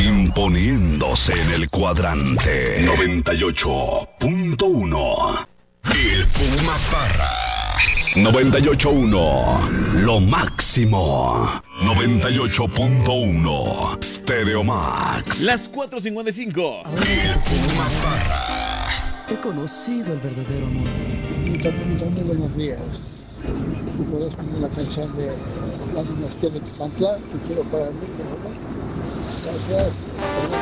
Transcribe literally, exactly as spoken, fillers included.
Imponiéndose en el cuadrante noventa y ocho punto uno. El Puma Parra. noventa y ocho punto uno. Lo máximo. noventa y ocho punto uno. Stereo Max. Las cuatro cincuenta y cinco. El Puma Parra. He conocido el verdadero amor. Muy buenos días. Si puedes poner la canción de La Dinastía de Xantla, te quiero para mí, por favor. Gracias. Excelente